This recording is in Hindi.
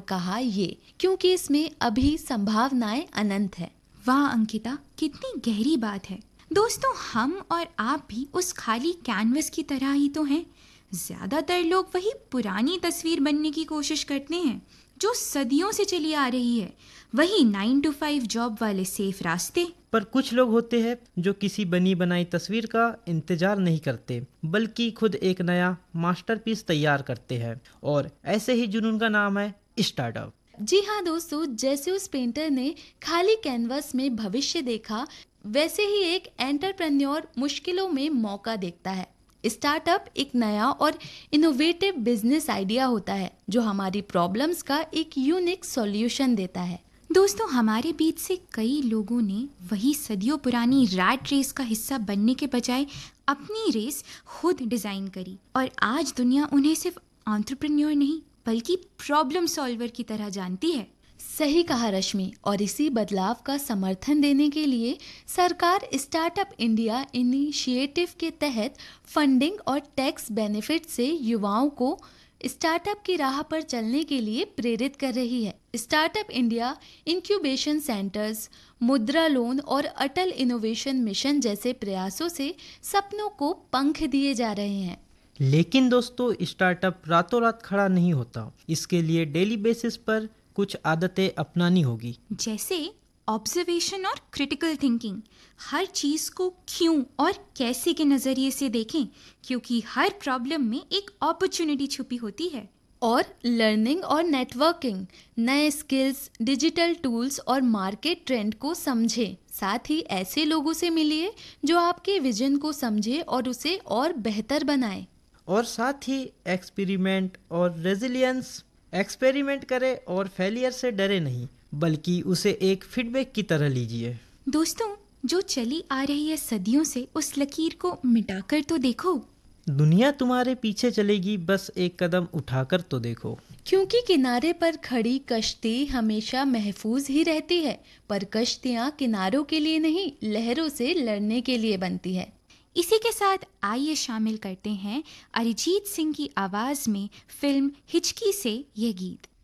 कहा ये क्योंकि इसमें अभी संभावनाएं अनंत है। वाह अंकिता, कितनी गहरी बात है। दोस्तों, हम और आप भी उस खाली कैनवस की तरह ही तो हैं। ज्यादातर लोग वही पुरानी तस्वीर बनने की कोशिश करते हैं जो सदियों से चली आ रही है, वही 9 to 5 जॉब वाले सेफ रास्ते। पर कुछ लोग होते हैं जो किसी बनी बनाई तस्वीर का इंतजार नहीं करते, बल्कि खुद एक नया मास्टरपीस तैयार करते हैं, और ऐसे ही जुनून का नाम है स्टार्टअप। जी हाँ दोस्तों, जैसे उस पेंटर ने खाली कैनवस में भविष्य देखा, वैसे ही एक एंटरप्रेन्योर मुश्किलों में मौका देखता है। स्टार्टअप एक नया और इनोवेटिव बिजनेस आइडिया होता है जो हमारी प्रॉब्लम्स का एक यूनिक सॉल्यूशन देता है। दोस्तों, हमारे बीच से कई लोगों ने वही सदियों पुरानी रैट रेस का हिस्सा बनने के बजाय अपनी रेस खुद डिजाइन करी, और आज दुनिया उन्हें सिर्फ एंटरप्रेन्योर नहीं बल्कि प्रॉब्लम सॉल्वर की तरह जानती है। सही कहा रश्मि, और इसी बदलाव का समर्थन देने के लिए सरकार स्टार्टअप इंडिया इनिशिएटिव के तहत फंडिंग और टैक्स बेनिफिट से युवाओं को स्टार्टअप की राह पर चलने के लिए प्रेरित कर रही है। स्टार्टअप इंडिया इंक्यूबेशन सेंटर्स, मुद्रा लोन और अटल इनोवेशन मिशन जैसे प्रयासों से सपनों को पंख दिए जा रहे हैं। लेकिन दोस्तों, स्टार्टअप रातों रात खड़ा नहीं होता। इसके लिए डेली बेसिस पर कुछ आदतें अपनानी होगी, जैसे ऑब्जर्वेशन और क्रिटिकल थिंकिंग। हर चीज को क्यों और कैसे के नजरिए से देखें, क्योंकि हर प्रॉब्लम में एक अपॉर्चुनिटी छुपी होती है। और लर्निंग और नेटवर्किंग, नए स्किल्स, डिजिटल टूल्स और मार्केट ट्रेंड को समझें। साथ ही ऐसे लोगों से मिलिए जो आपके विजन को समझे और उसे और बेहतर बनाए। और साथ ही एक्सपेरिमेंट और रेजिलियंस। एक्सपेरिमेंट करें और फेलियर से डरे नहीं, बल्कि उसे एक फीडबैक की तरह लीजिए। दोस्तों, जो चली आ रही है सदियों से, उस लकीर को मिटाकर तो देखो। दुनिया तुम्हारे पीछे चलेगी, बस एक कदम उठाकर तो देखो। क्योंकि किनारे पर खड़ी कश्ती हमेशा महफूज ही रहती है, पर कश्तियाँ किनारों के लिए नहीं, लहरों से लड़ने के लिए बनती है। इसी के साथ आइए शामिल करते हैं अरिजीत सिंह की आवाज में फिल्म हिचकी से यह गीत।